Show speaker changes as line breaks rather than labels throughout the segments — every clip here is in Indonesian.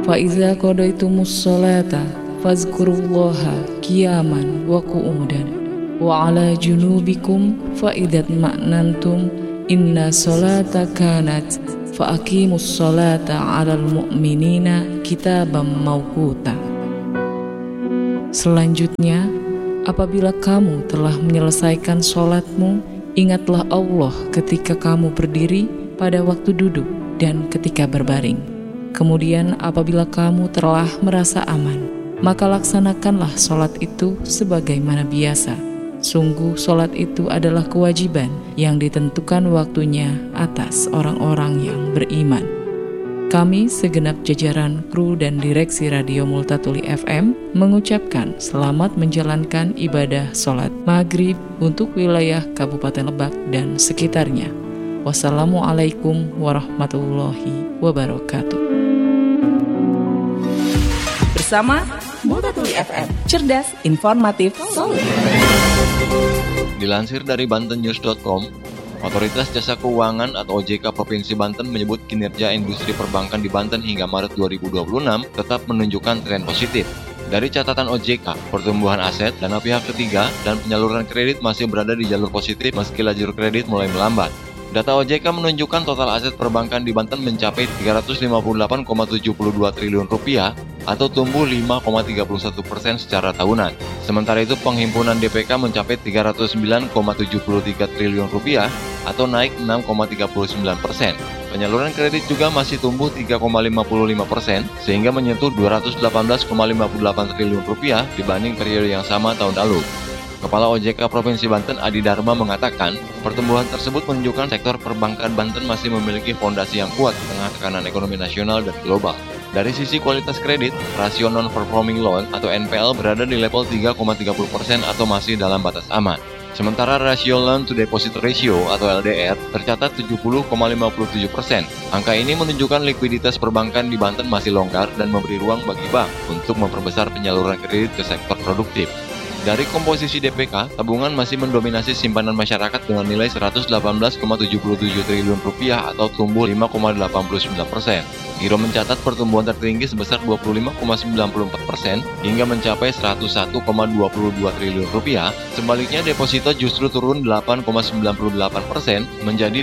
Fa iza qadaytumus sholata fazkurullaha qiyaman wa qu'udan wa ala junubikum fa idza ma'nantum inna sholata kanat fa aqimus sholata 'alal mu'minina kitaban mawquta. Selanjutnya, apabila kamu telah menyelesaikan sholatmu, ingatlah Allah ketika kamu berdiri, pada waktu duduk, dan ketika berbaring. Kemudian apabila kamu telah merasa aman, maka laksanakanlah sholat itu sebagaimana biasa. Sungguh sholat itu adalah kewajiban yang ditentukan waktunya atas orang-orang yang beriman. Kami segenap jajaran kru dan direksi Radio Multatuli FM mengucapkan selamat menjalankan ibadah sholat maghrib untuk wilayah Kabupaten Lebak dan sekitarnya. Wassalamualaikum warahmatullahi wabarakatuh.
Bersama Multatuli FM, cerdas, informatif, solid.
Dilansir dari bantennews.com, Otoritas Jasa Keuangan atau OJK Provinsi Banten menyebut kinerja industri perbankan di Banten hingga Maret 2026 tetap menunjukkan tren positif. Dari catatan OJK, pertumbuhan aset, dana pihak ketiga, dan penyaluran kredit masih berada di jalur positif meski laju kredit mulai melambat. Data OJK menunjukkan total aset perbankan di Banten mencapai 358,72 triliun rupiah atau tumbuh 5,31% secara tahunan. Sementara itu penghimpunan DPK mencapai 309,73 triliun rupiah atau naik 6,39%. Penyaluran kredit juga masih tumbuh 3,55% sehingga menyentuh 218,58 triliun rupiah dibanding periode yang sama tahun lalu. Kepala OJK Provinsi Banten Adi Dharma mengatakan, pertumbuhan tersebut menunjukkan sektor perbankan Banten masih memiliki fondasi yang kuat di tengah tekanan ekonomi nasional dan global. Dari sisi kualitas kredit, rasio non-performing loan atau NPL berada di level 3,30% atau masih dalam batas aman. Sementara rasio loan to deposit ratio atau LDR tercatat 70,57%. Angka ini menunjukkan likuiditas perbankan di Banten masih longgar dan memberi ruang bagi bank untuk memperbesar penyaluran kredit ke sektor produktif. Dari komposisi DPK, tabungan masih mendominasi simpanan masyarakat dengan nilai 118,77 triliun rupiah atau tumbuh 5,89%. Giro mencatat pertumbuhan tertinggi sebesar 25,94% hingga mencapai 101,22 triliun rupiah. Sebaliknya, deposito justru turun 8,98% menjadi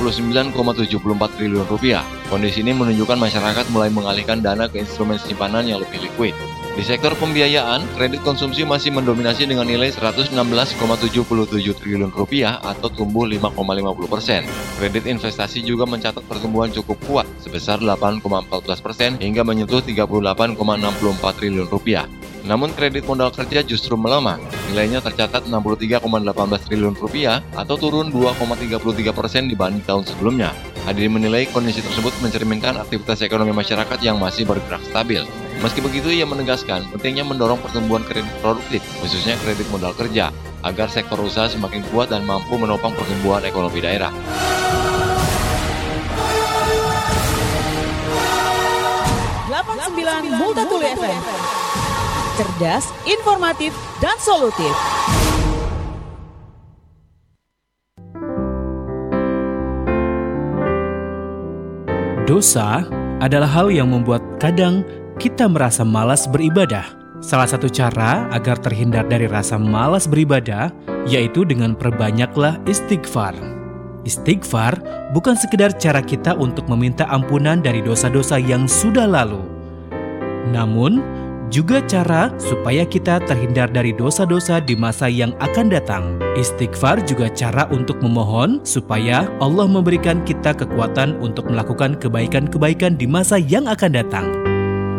89,74 triliun rupiah. Kondisi ini menunjukkan masyarakat mulai mengalihkan dana ke instrumen simpanan yang lebih likuid. Di sektor pembiayaan, kredit konsumsi masih mendominasi dengan nilai 116,77 triliun rupiah atau tumbuh 5,50%. Kredit investasi juga mencatat pertumbuhan cukup kuat sebesar 8,14% hingga menyentuh 38,64 triliun rupiah. Namun kredit modal kerja justru melemah. Nilainya tercatat 63,18 triliun rupiah atau turun 2,33% dibanding tahun sebelumnya. Hadi menilai kondisi tersebut mencerminkan aktivitas ekonomi masyarakat yang masih bergerak stabil. Meski begitu, ia menegaskan pentingnya mendorong pertumbuhan kredit produktif, khususnya kredit modal kerja, agar sektor usaha semakin kuat dan mampu menopang pertumbuhan ekonomi daerah.
Multatuli FM, cerdas, informatif, dan solutif.
Dosa adalah hal yang membuat kadang kita merasa malas beribadah. Salah satu cara agar terhindar dari rasa malas beribadah yaitu dengan perbanyaklah istighfar. Istighfar bukan sekedar cara kita untuk meminta ampunan dari dosa-dosa yang sudah lalu, namun juga cara supaya kita terhindar dari dosa-dosa di masa yang akan datang. Istighfar juga cara untuk memohon supaya Allah memberikan kita kekuatan untuk melakukan kebaikan-kebaikan di masa yang akan datang.